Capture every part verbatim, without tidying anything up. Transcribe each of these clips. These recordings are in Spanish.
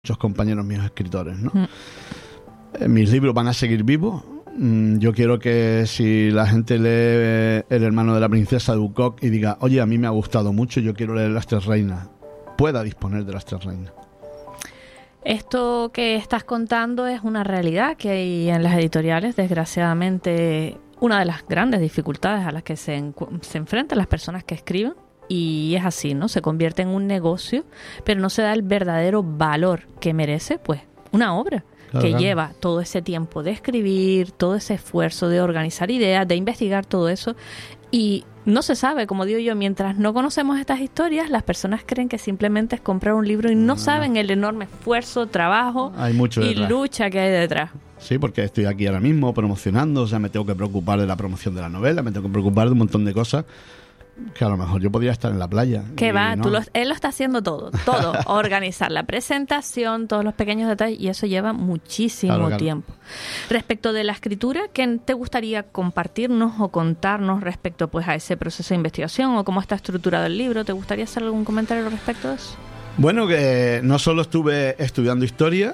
muchos compañeros míos escritores, ¿no? Mm. Eh, mis libros van a seguir vivos. Mm, yo quiero que si la gente lee El hermano de la princesa de Ucok y diga, oye, a mí me ha gustado mucho, yo quiero leer Las Tres Reinas, pueda disponer de Las Tres Reinas. Esto que estás contando es una realidad que hay en las editoriales. Desgraciadamente, una de las grandes dificultades a las que se, encu- se enfrentan las personas que escriben, y es así, ¿no? Se convierte en un negocio, pero no se da el verdadero valor que merece, pues, una obra Claro, que claro. lleva todo ese tiempo de escribir, todo ese esfuerzo de organizar ideas, de investigar todo eso, y no se sabe, como digo yo, mientras no conocemos estas historias, las personas creen que simplemente es comprar un libro y no, No. saben el enorme esfuerzo, trabajo Hay mucho y detrás. lucha que hay detrás. Sí, porque estoy aquí ahora mismo promocionando, o sea, me tengo que preocupar de la promoción de la novela, me tengo que preocupar de un montón de cosas que a lo mejor yo podría estar en la playa. Que y va, no. tú lo, él lo está haciendo todo, todo, organizar la presentación, todos los pequeños detalles, y eso lleva muchísimo Claro, claro. tiempo. Respecto de la escritura, ¿qué te gustaría compartirnos o contarnos respecto, pues, a ese proceso de investigación o cómo está estructurado el libro? ¿Te gustaría hacer algún comentario respecto a eso? Bueno, que no solo estuve estudiando historia,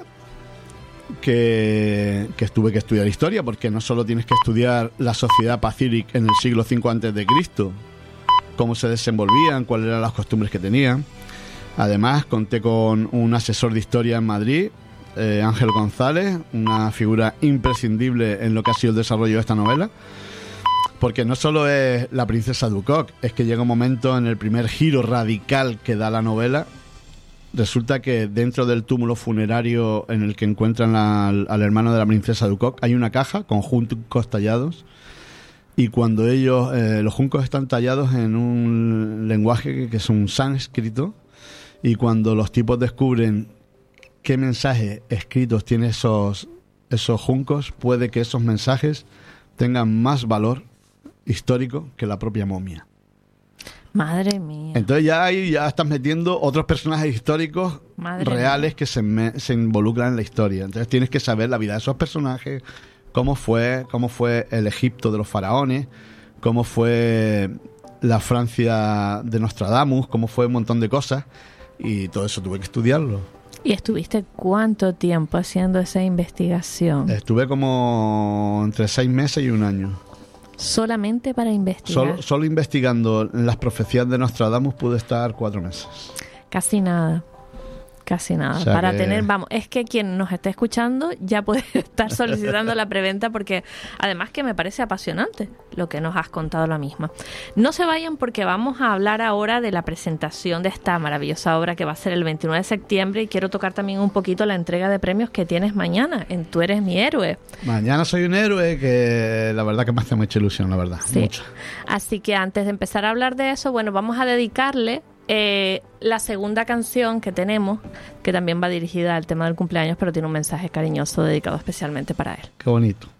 que, que estuve que estudiar historia, porque no solo tienes que estudiar la sociedad pacífica en el siglo cinco antes de Cristo, cómo se desenvolvían, cuáles eran las costumbres que tenían. Además, conté con un asesor de historia en Madrid, eh, Ángel González, una figura imprescindible en lo que ha sido el desarrollo de esta novela, porque no solo es la princesa de Ucok, es que llega un momento en el primer giro radical que da la novela. Resulta que dentro del túmulo funerario en el que encuentran al, al hermano de la princesa de Ucok hay una caja con juncos tallados, y cuando ellos, eh, los juncos están tallados en un lenguaje que, que es un sánscrito, y cuando los tipos descubren qué mensajes escritos tienen esos, esos juncos, puede que esos mensajes tengan más valor histórico que la propia momia. Madre mía. Entonces ya ahí ya estás metiendo otros personajes históricos Madre reales mía. que se, me- se involucran en la historia. Entonces tienes que saber la vida de esos personajes, cómo fue, cómo fue el Egipto de los faraones, cómo fue la Francia de Nostradamus, cómo fue un montón de cosas, y todo eso tuve que estudiarlo. ¿Y estuviste cuánto tiempo haciendo esa investigación? Estuve como entre seis meses y un año. Solamente para investigar. Solo, solo investigando las profecías de Nostradamus pude estar cuatro meses. Casi nada. Casi nada. O sea Para que- tener, vamos, es que quien nos esté escuchando ya puede estar solicitando la preventa, porque además que me parece apasionante lo que nos has contado la misma. No se vayan, porque vamos a hablar ahora de la presentación de esta maravillosa obra que va a ser el veintinueve de septiembre, y quiero tocar también un poquito la entrega de premios que tienes mañana en Tú Eres Mi Héroe. Mañana soy un héroe, que la verdad que me hace mucha ilusión, la verdad. Sí. Mucho. Así que antes de empezar a hablar de eso, bueno, vamos a dedicarle eh, la segunda canción que tenemos, que también va dirigida al tema del cumpleaños, pero tiene un mensaje cariñoso dedicado especialmente para él. Qué bonito.